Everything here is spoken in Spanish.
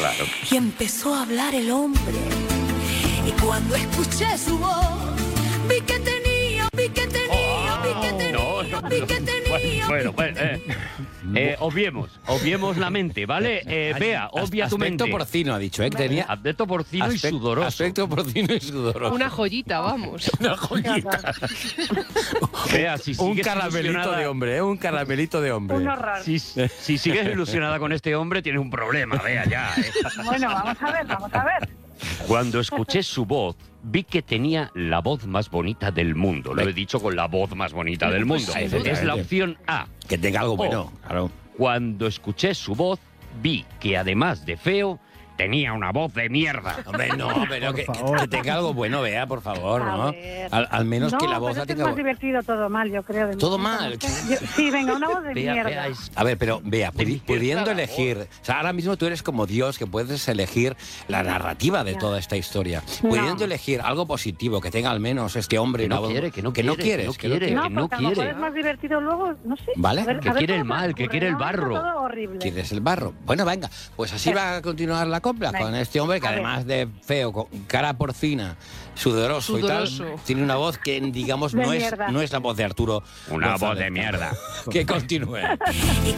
Claro. Y empezó a hablar el hombre. Y cuando escuché su voz, vi que tenía. Bueno, obviemos la mente, ¿vale? Bea, obvia tu mente. Aspecto porcino, ha dicho, ¿eh? Que tenía Aspecto porcino y sudoroso. aspecto porcino y sudoroso. Una joyita, vamos. Una joyita. Bea, si Un sigues caramelito ilusionada- de hombre, ¿eh? Un caramelito de hombre. Un horror. Si sigues ilusionada con este hombre, tienes un problema, Bea, ya. Bueno, vamos a ver. Cuando escuché su voz, vi que tenía la voz más bonita del mundo. Lo he dicho con la voz más bonita del mundo. Pues sí, Es la opción A. Que tenga algo bueno, claro. Cuando escuché su voz, vi que además de feo, tenía una voz de mierda. Hombre, no, pero que tenga algo bueno, Vea, por favor, A ¿no? ver. Al menos No, que la pero voz es la que es tenga... más divertido todo mal, yo creo. de ¿Todo momento, mal? no sé. Sí, venga, una voz de mierda. A ver, pero Vea, pudiendo la elegir... O sea, ahora mismo tú eres como Dios, que puedes elegir la narrativa de toda esta historia. Pudiendo elegir algo positivo, que tenga al menos este hombre... Que no una voz- quiere, que no que no quiere, quieres, que no quiere. No, que no porque a lo mejor quiere. es más divertido luego, no sé. ¿Vale? A ver Que quiere cómo el se mal, que ocurre, quiere el ¿no? barro. Todo horrible. Tienes el barro. Bueno, venga, pues así va a continuar la copla Venga. con este hombre que A ver. además de feo, con cara porcina, sudoroso y Sudoroso. tal, tiene una voz que, digamos, De no mierda. es la voz de Arturo Una voz González. de mierda. Que continúe.